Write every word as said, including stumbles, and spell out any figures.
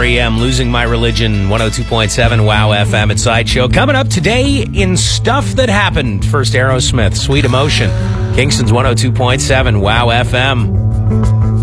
E M, Losing My Religion, one oh two point seven WOW F M at Sideshow. Coming up today in Stuff That Happened. First Aerosmith, Sweet Emotion. Kingston's one oh two point seven WOW F M.